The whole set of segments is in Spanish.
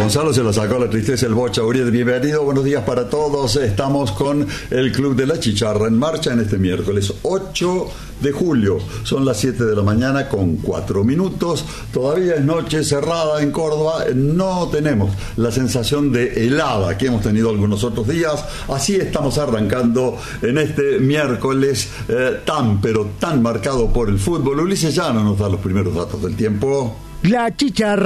Gonzalo se lo sacó la tristeza el Bocha Uriel. Bienvenido, buenos días para todos. Estamos con el Club de la Chicharra en marcha en este miércoles 8 de julio. Son las 7 de la mañana con 4 minutos. Todavía es noche cerrada en Córdoba. No tenemos la sensación de helada que hemos tenido algunos otros días. Así estamos arrancando en este miércoles pero tan marcado por el fútbol. Ulises Llano nos da los primeros datos del tiempo. La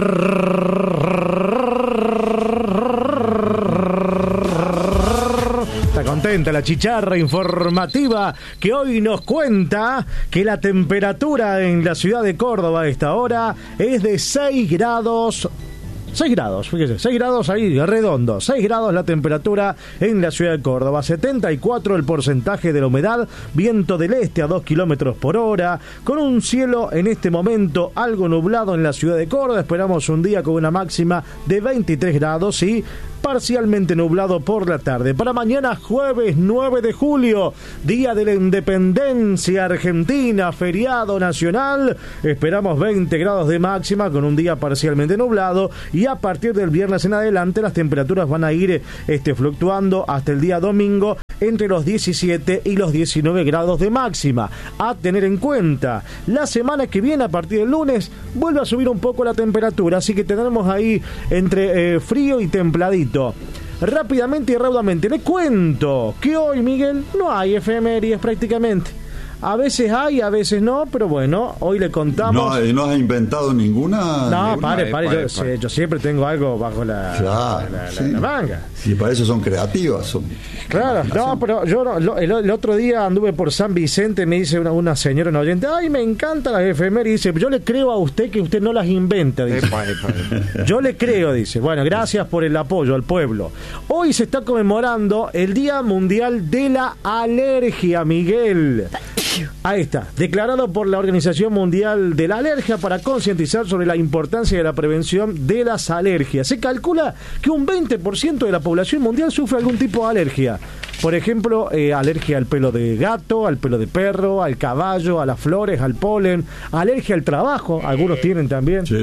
chicharra. Está contenta la chicharra informativa que hoy nos cuenta que la temperatura en la ciudad de Córdoba a esta hora es de 6 grados. 6 grados, fíjese, 6 grados ahí, redondo, 6 grados la temperatura en la ciudad de Córdoba, 74 el porcentaje de la humedad, viento del este a 2 kilómetros por hora, con un cielo en este momento algo nublado en la ciudad de Córdoba. Esperamos un día con una máxima de 23 grados y parcialmente nublado por la tarde. Para mañana jueves 9 de julio, Día de la Independencia Argentina, feriado nacional, esperamos 20 grados de máxima con un día parcialmente nublado, y a partir del viernes en adelante las temperaturas van a ir fluctuando hasta el día domingo entre los 17 y los 19 grados de máxima. A tener en cuenta, la semana que viene, a partir del lunes, vuelve a subir un poco la temperatura, así que tendremos ahí entre frío y templadito. Rápidamente y raudamente le cuento que hoy, Miguel, no hay efemérides prácticamente. A veces hay, a veces no, pero bueno, hoy le contamos. ¿No has inventado ninguna? No, pare. Yo siempre tengo algo bajo la manga. Sí, para eso son creativas. Claro, no, pero yo el otro día anduve por San Vicente, me dice una señora, una oyente, ay, me encantan las efemérides, dice, yo le creo a usted que usted no las inventa, dice. Yo le creo, dice. Bueno, gracias por el apoyo al pueblo. Hoy se está conmemorando el Día Mundial de la Alergia, Miguel. Ahí está, declarado por la Organización Mundial de la Alergia para concientizar sobre la importancia de la prevención de las alergias. Se calcula que un 20% de la población mundial sufre algún tipo de alergia. Por ejemplo, alergia al pelo de gato, al pelo de perro, al caballo, a las flores, al polen, alergia al trabajo, algunos tienen también. Sí,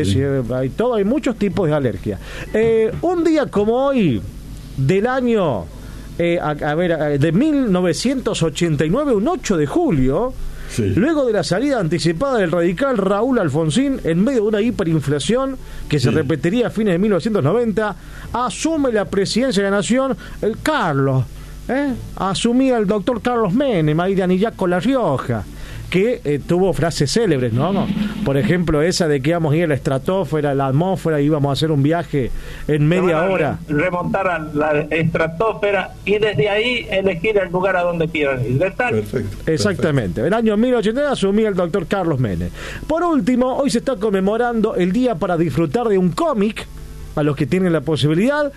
hay muchos tipos de alergia. Un día como hoy, del año... de 1989, un 8 de julio, luego de la salida anticipada del radical Raúl Alfonsín, en medio de una hiperinflación que se repetiría a fines de 1990, asume la presidencia de la nación el Carlos, asumía el doctor Carlos Menem, ahí de Anillaco, La Rioja, que tuvo frases célebres, ¿no? Por ejemplo, esa de que íbamos a ir a la estratosfera, a la atmósfera, íbamos a hacer un viaje en media hora. Remontar a la estratosfera y desde ahí elegir el lugar a donde quieran ir. Perfecto. Exactamente. El año 1989 asumía el doctor Carlos Menem. Por último, hoy se está conmemorando el día para disfrutar de un cómic. A los que tienen la posibilidad,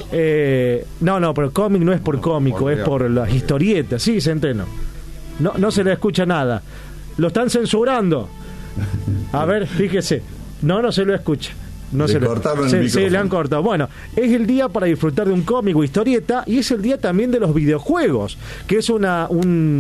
pero cómic no es por cómico, es por las historietas, sí, Centeno. No se le escucha nada. Lo están censurando. A ver, fíjese. No se lo escucha. Le cortaron el micrófono. Sí, le han cortado. Bueno, es el día para disfrutar de un cómic o historieta, y es el día también de los videojuegos, que es una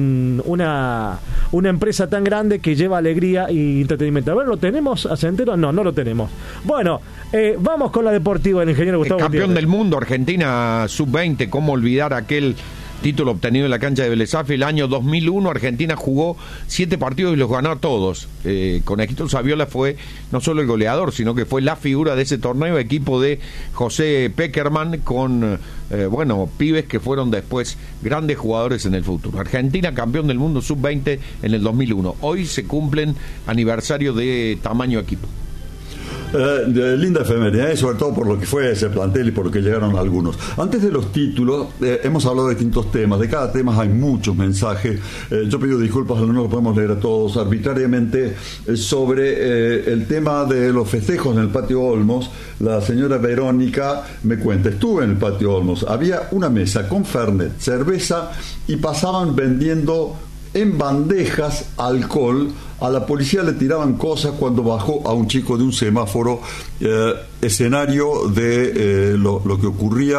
empresa tan grande que lleva alegría y entretenimiento. A ver, ¿lo tenemos a Centeno? No lo tenemos. Bueno, vamos con la deportiva del ingeniero Gustavo campeón del mundo, Argentina sub-20. ¿Cómo olvidar aquel título obtenido en la cancha de Vélez Sarsfield? El año 2001 Argentina jugó 7 partidos y los ganó a todos. Con Héctor Saviola fue no solo el goleador, sino que fue la figura de ese torneo, equipo de José Peckerman con pibes que fueron después grandes jugadores en el futuro. Argentina campeón del mundo sub-20 en el 2001. Hoy se cumplen aniversario de tamaño equipo. Linda efeméride, sobre todo por lo que fue ese plantel y por lo que llegaron algunos. Antes de los títulos, hemos hablado de distintos temas. De cada tema hay muchos mensajes. Yo pido disculpas, no los podemos leer a todos arbitrariamente. Sobre el tema de los festejos en el Patio Olmos, la señora Verónica me cuenta, estuve en el Patio Olmos, había una mesa con fernet, cerveza, y pasaban vendiendo en bandejas alcohol. A la policía le tiraban cosas cuando bajó a un chico de un semáforo, escenario de lo que ocurría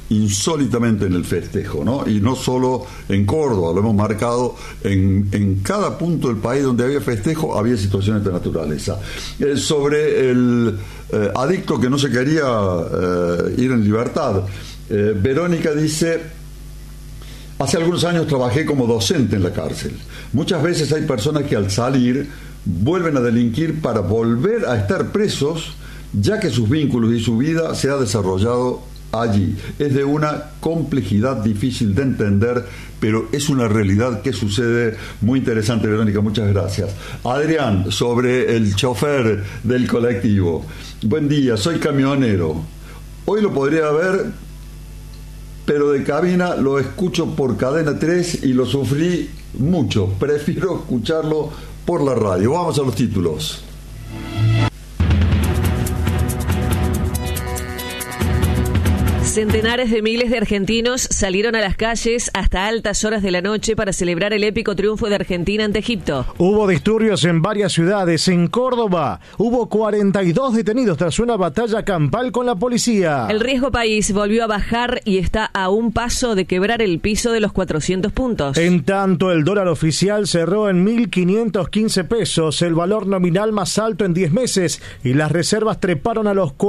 insólitamente en el festejo, ¿no? Y no solo en Córdoba, lo hemos marcado en cada punto del país donde había festejo, había situaciones de naturaleza. Sobre el adicto que no se quería ir en libertad, Verónica dice: hace algunos años trabajé como docente en la cárcel. Muchas veces hay personas que al salir vuelven a delinquir para volver a estar presos, ya que sus vínculos y su vida se ha desarrollado allí. Es de una complejidad difícil de entender, pero es una realidad que sucede. Muy interesante, Verónica, muchas gracias. Adrián, sobre el chofer del colectivo: buen día, soy camionero. Hoy lo podría ver, pero de cabina lo escucho por Cadena 3 y lo sufrí mucho. Prefiero escucharlo por la radio. Vamos a los títulos. Centenares de miles de argentinos salieron a las calles hasta altas horas de la noche para celebrar el épico triunfo de Argentina ante Egipto. Hubo disturbios en varias ciudades. En Córdoba hubo 42 detenidos tras una batalla campal con la policía. El riesgo país volvió a bajar y está a un paso de quebrar el piso de los 400 puntos. En tanto, el dólar oficial cerró en 1.515 pesos, el valor nominal más alto en 10 meses, y las reservas treparon a los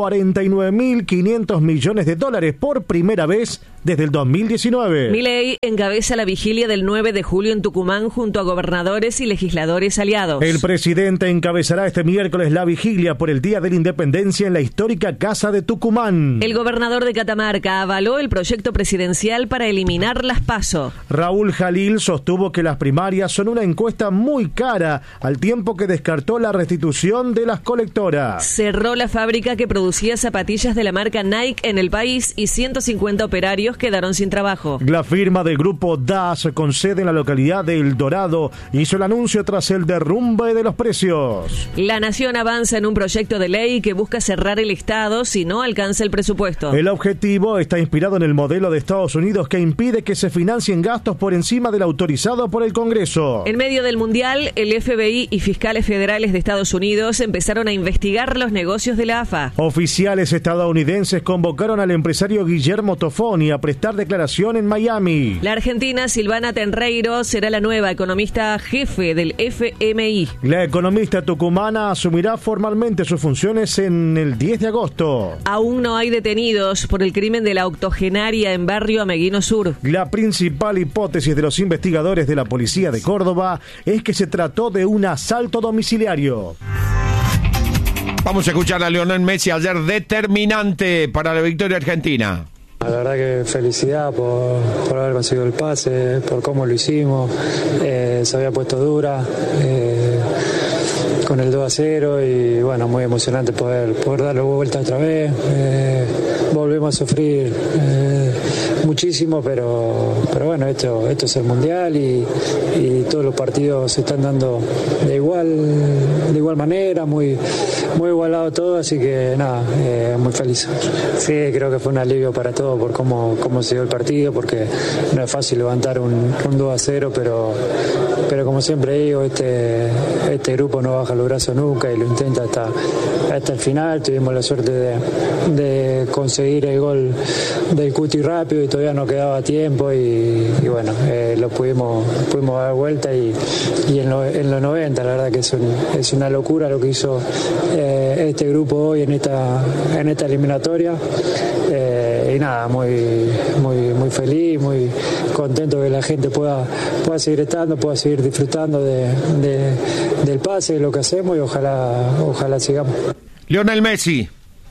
49.500 millones de dólares por primera vez desde el 2019. Milei encabeza la vigilia del 9 de julio en Tucumán junto a gobernadores y legisladores aliados. El presidente encabezará este miércoles la vigilia por el Día de la Independencia en la histórica Casa de Tucumán. El gobernador de Catamarca avaló el proyecto presidencial para eliminar las PASO. Raúl Jalil sostuvo que las primarias son una encuesta muy cara, al tiempo que descartó la restitución de las colectoras. Cerró la fábrica que producía zapatillas de la marca Nike en el país y 150 operarios quedaron sin trabajo. La firma del grupo DAS, con sede en la localidad de El Dorado, hizo el anuncio tras el derrumbe de los precios. La Nación avanza en un proyecto de ley que busca cerrar el Estado si no alcanza el presupuesto. El objetivo está inspirado en el modelo de Estados Unidos que impide que se financien gastos por encima del autorizado por el Congreso. En medio del Mundial, el FBI y fiscales federales de Estados Unidos empezaron a investigar los negocios de la AFA. Oficiales estadounidenses convocaron al empresario Guillermo Tofoni a prestar declaración en Miami. La argentina Silvana Tenreiro será la nueva economista jefe del FMI. La economista tucumana asumirá formalmente sus funciones en el 10 de agosto. Aún no hay detenidos por el crimen de la octogenaria en Barrio Ameguino Sur. La principal hipótesis de los investigadores de la policía de Córdoba es que se trató de un asalto domiciliario. Vamos a escuchar a Lionel Messi, ayer determinante para la victoria argentina. La verdad que felicidad por haber conseguido el pase, por cómo lo hicimos. Se había puesto dura con el 2-0 y bueno, muy emocionante poder darle vuelta otra vez. Volvemos a sufrir muchísimo, pero bueno, esto es el Mundial y todos los partidos se están dando de igual manera, muy igualado todo, así que nada, muy feliz. Sí, creo que fue un alivio para todos por cómo se dio el partido, porque no es fácil levantar un 2-0, pero como siempre digo, este grupo no baja los brazos nunca y lo intenta hasta el final. Tuvimos la suerte de conseguir el gol del Cuti rápido y todavía no quedaba tiempo y bueno, lo pudimos dar vuelta y en los 90 la verdad que es una locura lo que hizo este grupo hoy en esta eliminatoria. Y nada, muy feliz, muy contento que la gente pueda seguir estando, pueda seguir disfrutando del pase, de lo que hacemos y ojalá sigamos. Lionel Messi.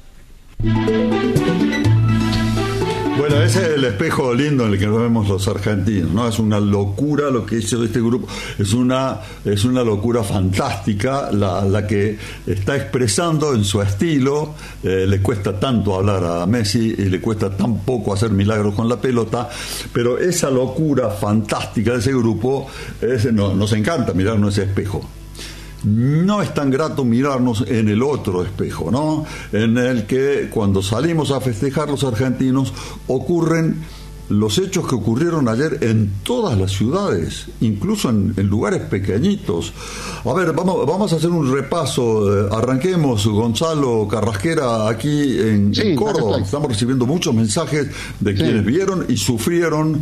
Bueno, ese es el espejo lindo en el que nos vemos los argentinos, ¿no? Es una locura lo que hizo este grupo, es una locura fantástica la que está expresando en su estilo. Le cuesta tanto hablar a Messi y le cuesta tan poco hacer milagros con la pelota, pero esa locura fantástica de ese grupo nos encanta mirarnos ese espejo. No es tan grato mirarnos en el otro espejo, ¿no? En el que cuando salimos a festejar los argentinos ocurren los hechos que ocurrieron ayer en todas las ciudades, incluso en lugares pequeñitos. A ver, vamos a hacer un repaso. Arranquemos, Gonzalo Carrasquera, aquí en Córdoba. Estamos recibiendo muchos mensajes de quienes vieron y sufrieron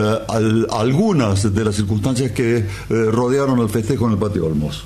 algunas de las circunstancias que rodearon el festejo en el Patio Olmos.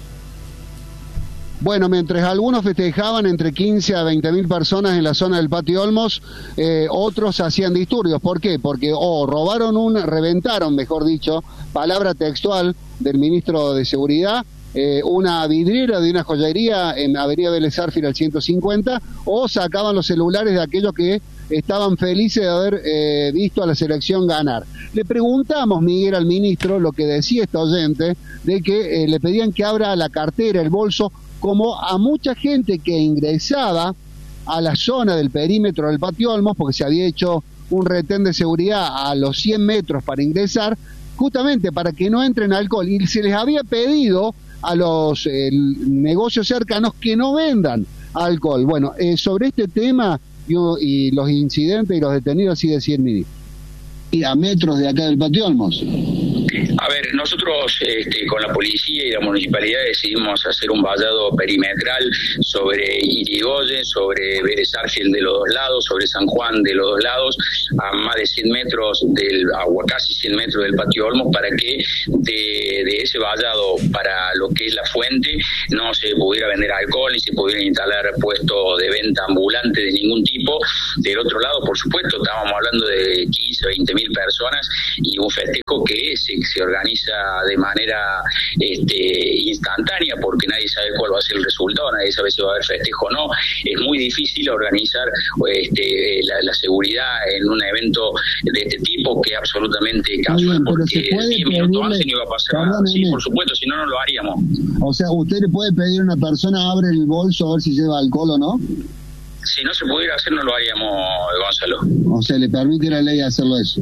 Bueno, mientras algunos festejaban entre 15 a 20.000 personas en la zona del Patio Olmos, otros hacían disturbios. ¿Por qué? Porque reventaron, mejor dicho, palabra textual del ministro de Seguridad, una vidriera de una joyería en Avenida Vélez Sarsfield al 150, o sacaban los celulares de aquellos que estaban felices de haber visto a la selección ganar. Le preguntamos, Miguel, al ministro lo que decía este oyente, de que le pedían que abra la cartera, el bolso, como a mucha gente que ingresaba a la zona del perímetro del Patio Olmos, porque se había hecho un retén de seguridad a los 100 metros para ingresar, justamente para que no entren alcohol, y se les había pedido a los negocios cercanos que no vendan alcohol. Bueno, sobre este tema y los incidentes y los detenidos, así decía el ministro. Y a metros de acá del Patio Olmos. A ver, nosotros con la policía y la municipalidad decidimos hacer un vallado perimetral sobre Irigoyen, sobre Vélez Sarsfield de los dos lados, sobre San Juan de los dos lados, a más de 100 metros casi 100 metros del Patio Olmos, para que de ese vallado para lo que es la fuente no se pudiera vender alcohol ni se pudiera instalar puestos de venta ambulante de ningún tipo. Del otro lado, por supuesto, estábamos hablando de 15 o 20.000 personas y un festejo que se organiza de manera instantánea, porque nadie sabe cuál va a ser el resultado, nadie sabe si va a haber festejo o no. Es muy difícil organizar la seguridad en un evento de este tipo, que es absolutamente casual, porque 10 minutos antes no iba a pasar nada. Sí, por supuesto, si no, no lo haríamos. O sea, usted le puede pedir a una persona, abre el bolso a ver si lleva alcohol o no. Si no se pudiera hacer, no lo haríamos, Gonzalo. O sea, le permite la ley hacerlo eso.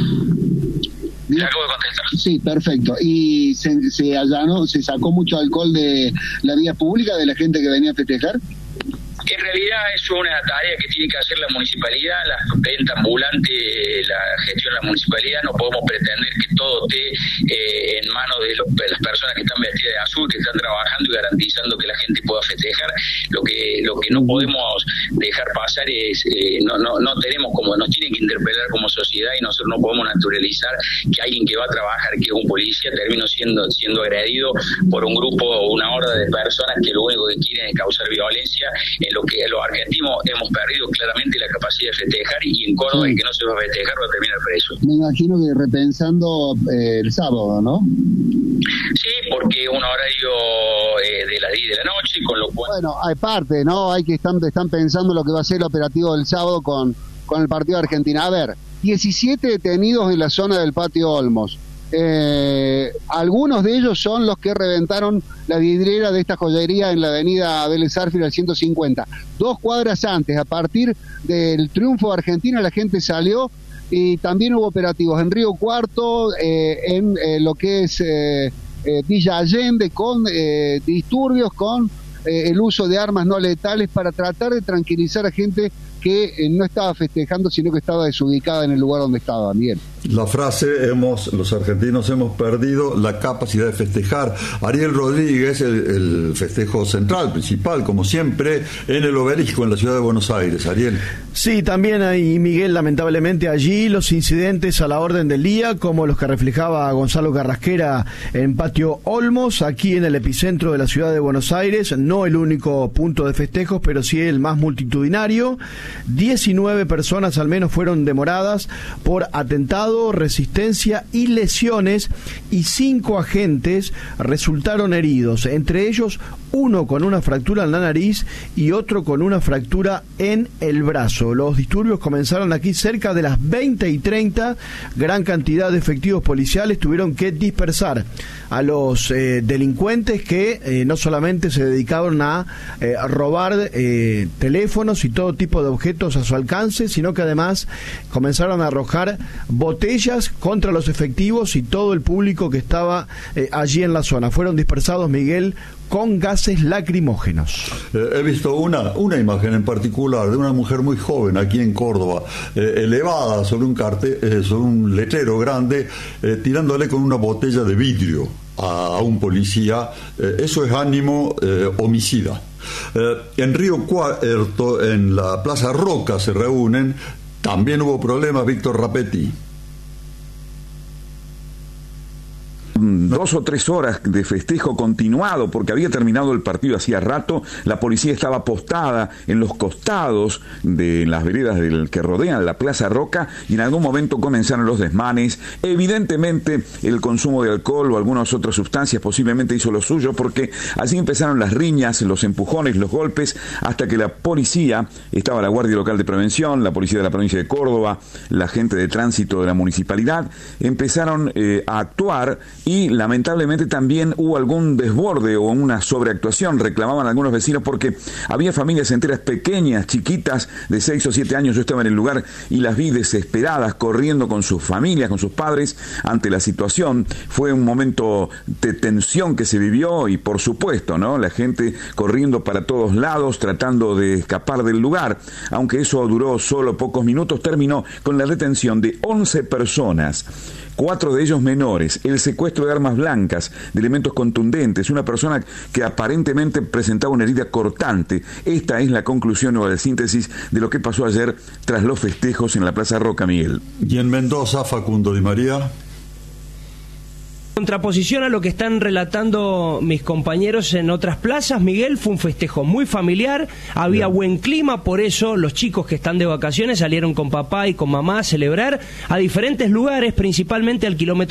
Le acabo de contestar. Sí, perfecto. ¿Y se allanó, se sacó mucho alcohol de la vía pública de la gente que venía a festejar? En realidad es una tarea que tiene que hacer la municipalidad, la venta ambulante, la gestión de la municipalidad. No podemos pretender que todo esté en manos de las personas que están vestidas de azul, que están trabajando y garantizando que la gente pueda festejar. Lo que no podemos dejar pasar es, no tenemos como, nos tienen que interpelar como sociedad, y nosotros no podemos naturalizar que alguien que va a trabajar, que es un policía, termine siendo agredido por un grupo o una horda de personas que lo único que quieren es causar violencia. En lo que los argentinos hemos perdido claramente la capacidad de festejar, y en Córdoba el que no se va a festejar va a terminar preso. Me imagino que repensando el sábado, ¿no? Sí, porque es un horario de las 10 de la noche, con lo cual... Bueno, hay parte, ¿no? Hay que están pensando lo que va a ser el operativo del sábado con el partido de Argentina. A ver, 17 detenidos en la zona del Patio Olmos. Algunos de ellos son los que reventaron la vidriera de esta joyería en la avenida Vélez Sarsfield al 150. 2 cuadras antes, a partir del triunfo de Argentina, la gente salió, y también hubo operativos en Río Cuarto, en lo que es Villa Allende, con disturbios, con el uso de armas no letales, para tratar de tranquilizar a gente que no estaba festejando, sino que estaba desubicada en el lugar donde estaba. Bien. La frase, los argentinos hemos perdido la capacidad de festejar. Ariel Rodríguez, el festejo central, principal, como siempre, en el Obelisco, en la ciudad de Buenos Aires. Ariel. Sí, también hay, Miguel, lamentablemente allí los incidentes a la orden del día, como los que reflejaba Gonzalo Carrasquera en Patio Olmos, aquí en el epicentro de la ciudad de Buenos Aires, no el único punto de festejos, pero sí el más multitudinario. 19 personas al menos fueron demoradas por atentado, resistencia y lesiones, y 5 agentes resultaron heridos, entre ellos uno con una fractura en la nariz y otro con una fractura en el brazo. Los disturbios comenzaron aquí cerca de las 20:30, gran cantidad de efectivos policiales tuvieron que dispersar a los delincuentes que no solamente se dedicaban empezaron a robar teléfonos y todo tipo de objetos a su alcance, sino que además comenzaron a arrojar botellas contra los efectivos y todo el público que estaba allí en la zona. Fueron dispersados, Miguel, con gases lacrimógenos. He visto una imagen en particular de una mujer muy joven aquí en Córdoba, elevada sobre un cartel, sobre un letrero grande, tirándole con una botella de vidrio a un policía. Eso es ánimo homicida. En Río Cuarto, en la Plaza Roca, se reúnen. También hubo problemas, Víctor Rapetti. 2 o 3 horas de festejo continuado, porque había terminado el partido hacía rato. La policía estaba postada en los costados de las veredas que rodean la Plaza Roca, y en algún momento comenzaron los desmanes. Evidentemente el consumo de alcohol o algunas otras sustancias posiblemente hizo lo suyo, porque así empezaron las riñas, los empujones, los golpes, hasta que la policía, estaba la Guardia Local de Prevención, la policía de la provincia de Córdoba, la gente de tránsito de la municipalidad, empezaron a actuar. Y lamentablemente también hubo algún desborde o una sobreactuación, reclamaban algunos vecinos, porque había familias enteras pequeñas, chiquitas, de 6 o 7 años. Yo estaba en el lugar y las vi desesperadas, corriendo con sus familias, con sus padres, ante la situación. Fue un momento de tensión que se vivió y, por supuesto, ¿no?, la gente corriendo para todos lados, tratando de escapar del lugar. Aunque eso duró solo pocos minutos, terminó con la detención de 11 personas. 4 de ellos menores, el secuestro de armas blancas, de elementos contundentes, una persona que aparentemente presentaba una herida cortante. Esta es la conclusión o la síntesis de lo que pasó ayer tras los festejos en la Plaza Roca, Miguel. Y en Mendoza, Facundo Di María. Contraposición a lo que están relatando mis compañeros en otras plazas, Miguel, fue un festejo muy familiar, había buen clima, por eso los chicos que están de vacaciones salieron con papá y con mamá a celebrar a diferentes lugares, principalmente al kilómetro